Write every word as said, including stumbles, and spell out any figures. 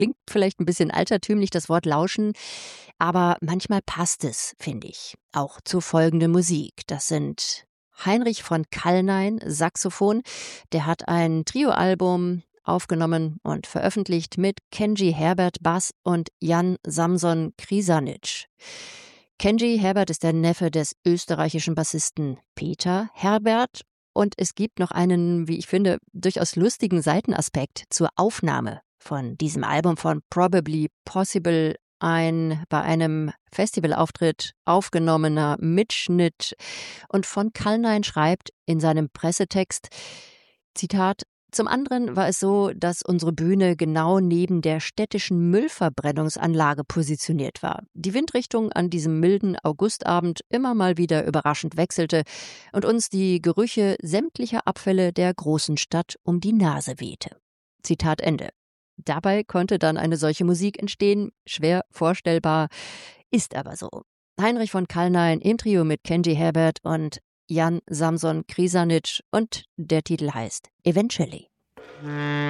klingt vielleicht ein bisschen altertümlich, das Wort lauschen, aber manchmal passt es, finde ich, auch zu folgender Musik. Das sind Heinrich von Kallnein, Saxophon. Der hat ein Trioalbum aufgenommen und veröffentlicht mit Kenji Herbert Bass und Jan Samson Krisanic. Kenji Herbert ist der Neffe des österreichischen Bassisten Peter Herbert. Und es gibt noch einen, wie ich finde, durchaus lustigen Seitenaspekt zur Aufnahme von diesem Album von Probably Possible, ein bei einem Festivalauftritt aufgenommener Mitschnitt. Und von Kallnein schreibt in seinem Pressetext, Zitat, zum anderen war es so, dass unsere Bühne genau neben der städtischen Müllverbrennungsanlage positioniert war. Die Windrichtung an diesem milden Augustabend immer mal wieder überraschend wechselte und uns die Gerüche sämtlicher Abfälle der großen Stadt um die Nase wehte. Zitat Ende. Dabei konnte dann eine solche Musik entstehen, schwer vorstellbar, ist aber so. Heinrich von Kallnein im Trio mit Kenji Herbert und Jan Samson Krisanic und der Titel heißt Eventually.